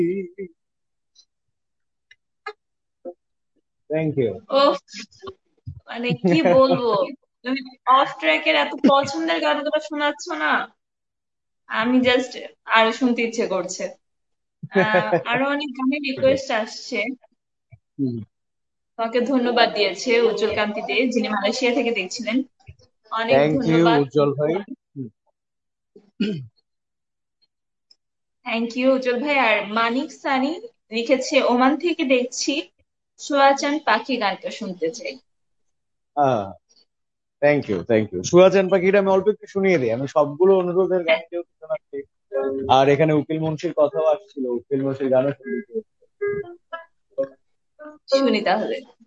Thank you. ও, মানে কি বলবো, তুমি অফ ট্র্যাকের এত পছন্দের গানগুলো শোনাচ্ছ না, আমি জাস্ট আর শুনতে ইচ্ছে করছে। আরো অনেক গানের রিকোয়েস্ট আসছে। তোমাকে ধন্যবাদ দিয়েছে উজ্জ্বল কান্তি দে, যিনি মালয়েশিয়া থেকে দেখছিলেন। অনেক থ্যাংক ইউ ধন্যবাদ। উজ্জ্বল ভাই। থ্যাংক ইউ উজ্জ্বল ভাই। আর মানিক সানি লিখেছে, ওমান থেকে দেখছি, সোয়াচান পাখি গানটা শুনতে চাই। Thank you, thank you. সুহাচান পাখিটা আমি অল্প একটু শুনিয়ে দিই। আমি সবগুলো অনুরোধের গান হ্যাঁ, যেহেতু শোনাচ্ছি, আর এখানে উকিল মুন্সির কথাও আসছিল, উকিল মুন্সির গানও শুনতে। শুনি তাহলে।